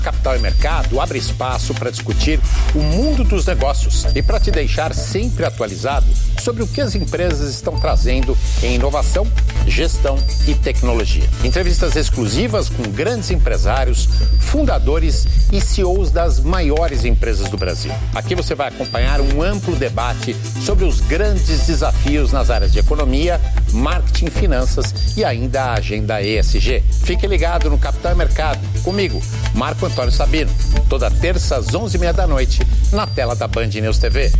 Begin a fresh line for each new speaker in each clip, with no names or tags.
Capital e Mercado abre espaço para discutir o mundo dos negócios e para te deixar sempre atualizado sobre o que as empresas estão trazendo em inovação, gestão e tecnologia. Entrevistas exclusivas com grandes empresários, fundadores e CEOs das maiores empresas do Brasil. Aqui você vai acompanhar um amplo debate sobre os grandes desafios nas áreas de economia, marketing, finanças e ainda a agenda ESG. Fique ligado no Capital e Mercado, comigo, Marco Antônio Sabino, toda terça às 11h30 da noite, na tela da Band News TV.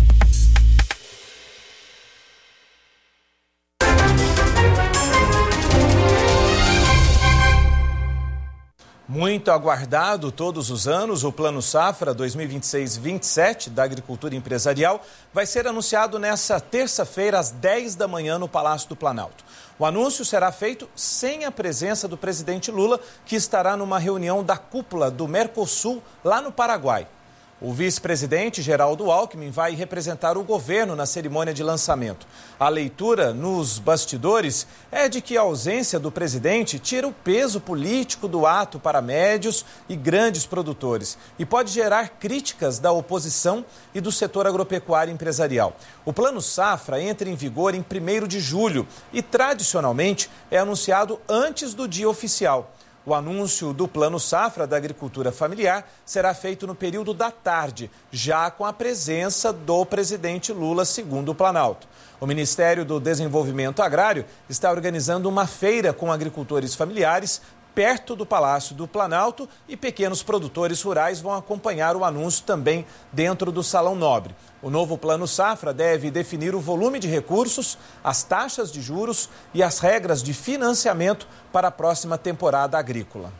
Muito aguardado todos os anos, o Plano Safra 2026-27 da Agricultura Empresarial vai ser anunciado nesta terça-feira às 10 da manhã no Palácio do Planalto. O anúncio será feito sem a presença do presidente Lula, que estará numa reunião da cúpula do Mercosul lá no Paraguai. O vice-presidente Geraldo Alckmin vai representar o governo na cerimônia de lançamento. A leitura nos bastidores é de que a ausência do presidente tira o peso político do ato para médios e grandes produtores e pode gerar críticas da oposição e do setor agropecuário empresarial. O Plano Safra entra em vigor em 1º de julho e, tradicionalmente, é anunciado antes do dia oficial. O anúncio do Plano Safra da Agricultura Familiar será feito no período da tarde, já com a presença do presidente Lula, segundo o Planalto. O Ministério do Desenvolvimento Agrário está organizando uma feira com agricultores familiares perto do Palácio do Planalto e pequenos produtores rurais vão acompanhar o anúncio também dentro do Salão Nobre. O novo Plano Safra deve definir o volume de recursos, as taxas de juros e as regras de financiamento para a próxima temporada agrícola.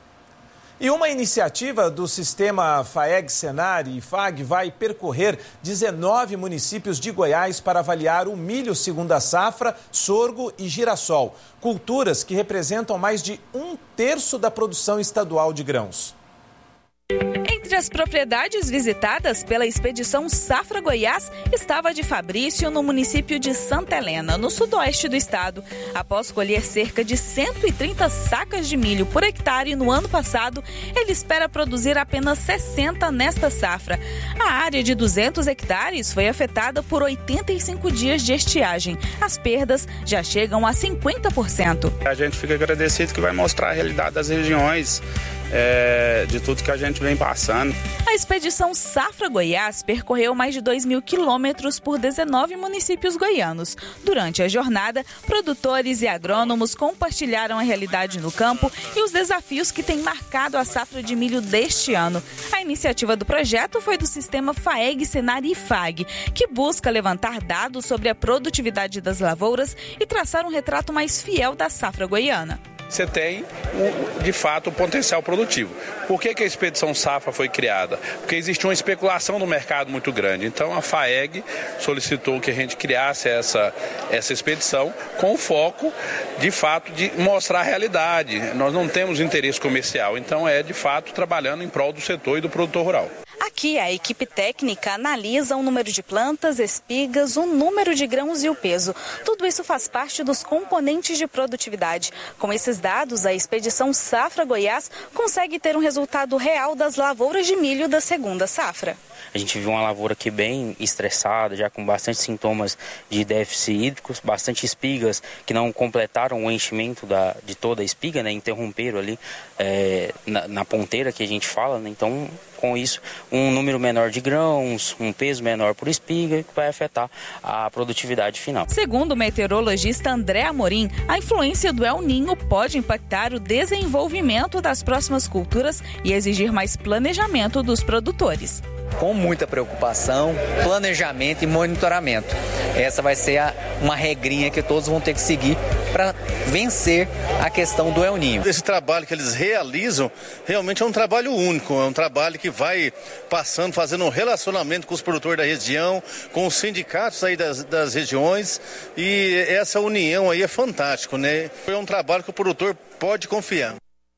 E uma iniciativa do sistema FAEG, Senar e IFAG vai percorrer 19 municípios de Goiás para avaliar o milho segunda safra, sorgo e girassol, culturas que representam mais de 1/3 da produção estadual de grãos.
Entre as propriedades visitadas pela expedição Safra Goiás estava a de Fabrício, no município de Santa Helena, no sudoeste do estado. Após colher cerca de 130 sacas de milho por hectare no ano passado, ele espera produzir apenas 60 nesta safra. A área de 200 hectares foi afetada por 85 dias de estiagem. As perdas já chegam a 50%.
A gente fica agradecido que vai mostrar a realidade das regiões, de tudo que a gente vem passando.
A expedição Safra Goiás percorreu mais de 2.000 quilômetros por 19 municípios goianos. Durante a jornada, produtores e agrônomos compartilharam a realidade no campo e os desafios que têm marcado a safra de milho deste ano. A iniciativa do projeto foi do sistema FAEG, Senar e IFAG, que busca levantar dados sobre a produtividade das lavouras e traçar um retrato mais fiel da safra goiana.
Você tem, de fato, o potencial produtivo. Por que a expedição Safra foi criada? Porque existe uma especulação no mercado muito grande. Então, a FAEG solicitou que a gente criasse essa expedição com o foco, de fato, de mostrar a realidade. Nós não temos interesse comercial, então de fato, trabalhando em prol do setor e do produtor rural.
Aqui, a equipe técnica analisa o número de plantas, espigas, o número de grãos e o peso. Tudo isso faz parte dos componentes de produtividade. Com esses dados, a expedição Safra Goiás consegue ter um resultado real das lavouras de milho da segunda safra.
A gente viu uma lavoura aqui bem estressada, já com bastante sintomas de déficit hídrico, bastante espigas que não completaram o enchimento de toda a espiga, né? Interromperam ali na ponteira que a gente fala, né? Então, com isso, um número menor de grãos, um peso menor por espiga, que vai afetar a produtividade final.
Segundo o meteorologista André Amorim, a influência do El Niño pode impactar o desenvolvimento das próximas culturas e exigir mais planejamento dos produtores.
Com muita preocupação, planejamento e monitoramento. Essa vai ser uma regrinha que todos vão ter que seguir para vencer a questão do El Niño.
Esse trabalho que eles realizam realmente é um trabalho único, é um trabalho que vai passando, fazendo um relacionamento com os produtores da região, com os sindicatos aí das regiões, e essa união aí é fantástico, né? É um trabalho que o produtor pode confiar.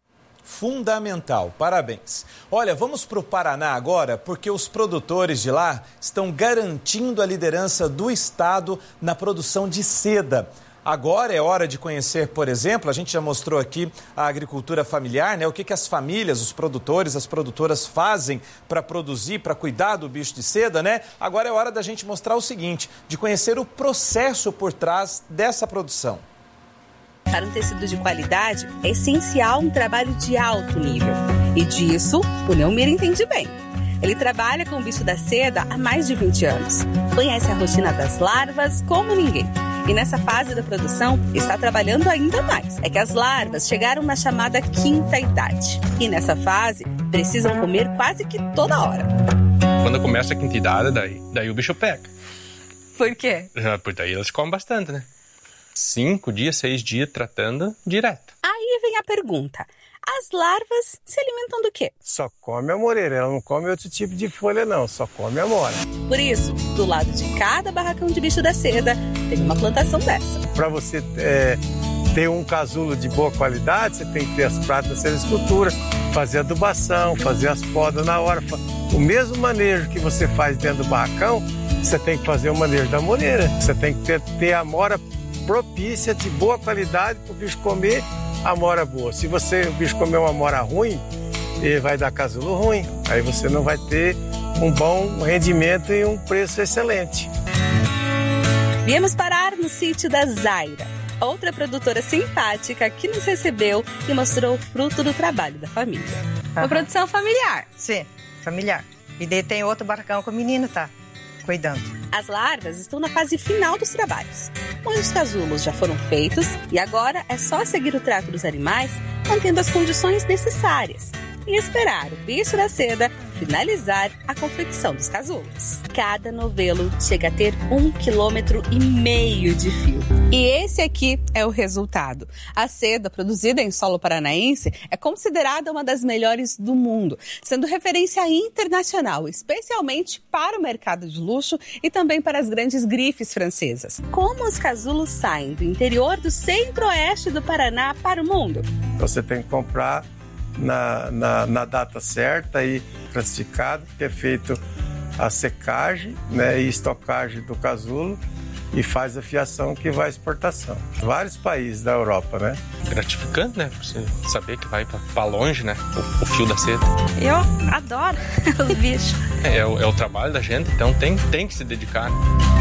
Fundamental, parabéns. Olha, vamos para o Paraná agora, porque os produtores de lá estão garantindo a liderança do estado na produção de seda. Agora é hora de conhecer, por exemplo, a gente já mostrou aqui a agricultura familiar, né? O que as famílias, os produtores, as produtoras fazem para produzir, para cuidar do bicho de seda, né? Agora é hora da gente mostrar o seguinte, de conhecer o processo por trás dessa produção.
Para um tecido de qualidade, é essencial um trabalho de alto nível. E disso, o Neumir entende bem. Ele trabalha com o bicho da seda há mais de 20 anos. Conhece a rotina das larvas como ninguém. E nessa fase da produção, está trabalhando ainda mais. É que as larvas chegaram na chamada quinta idade. E nessa fase, precisam comer quase que toda hora.
Quando começa a quinta idade, daí o bicho pega.
Por quê?
Porque daí elas comem bastante, né? 5 dias, 6 dias tratando direto.
Aí vem a pergunta. As larvas se alimentam do quê?
Só come a moreira, ela não come outro tipo de folha não, só come a mora.
Por isso, do lado de cada barracão de bicho da seda, tem uma plantação dessa.
Para você ter um casulo de boa qualidade, você tem que ter as pratas da sericultura, fazer adubação, fazer as podas na hora. O mesmo manejo que você faz dentro do barracão, você tem que fazer o manejo da moreira. Você tem que ter a mora propícia, de boa qualidade, para o bicho comer a mora boa. Se o bicho comer uma mora ruim, ele vai dar casulo ruim. Aí você não vai ter um bom rendimento e um preço excelente.
Viemos parar no sítio da Zaira, outra produtora simpática que nos recebeu e mostrou o fruto do trabalho da família.
Uma produção familiar. Sim, familiar. E daí tem outro barracão com o menino, tá? Cuidando.
As larvas estão na fase final dos trabalhos. Muitos casulos já foram feitos e agora é só seguir o trato dos animais, mantendo as condições necessárias e esperar o bicho da seda finalizar a confecção dos casulos. Cada novelo chega a ter 1,5 km de fio. E esse aqui é o resultado. A seda produzida em solo paranaense é considerada uma das melhores do mundo, sendo referência internacional, especialmente para o mercado de luxo e também para as grandes grifes francesas. Como os casulos saem do interior do centro-oeste do Paraná para o mundo?
Você tem que comprar na data certa e classificado, que é feito a secagem, né, e estocagem do casulo e faz a fiação que vai à exportação. Vários países da Europa, né?
Gratificante, né? Você saber que vai pra longe, né? O fio da seda.
Eu adoro os bichos.
É o trabalho da gente, então tem que se dedicar, né?